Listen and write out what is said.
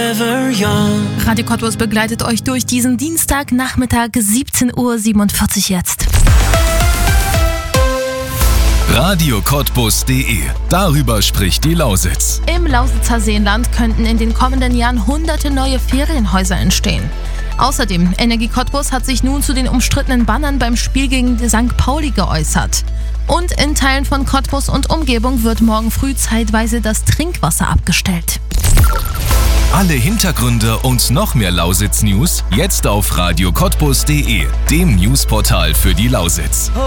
forever young. Radio Cottbus begleitet euch durch diesen Dienstagnachmittag, 17:47 Uhr jetzt. radiocottbus.de. Darüber spricht die Lausitz. Im Lausitzer Seenland könnten in den kommenden Jahren hunderte neue Ferienhäuser entstehen. Außerdem, Energie Cottbus hat sich nun zu den umstrittenen Bannern beim Spiel gegen St. Pauli geäußert. Und in Teilen von Cottbus und Umgebung wird morgen früh zeitweise das Trinkwasser abgestellt. Alle Hintergründe und noch mehr Lausitz-News jetzt auf radiocottbus.de, dem Newsportal für die Lausitz.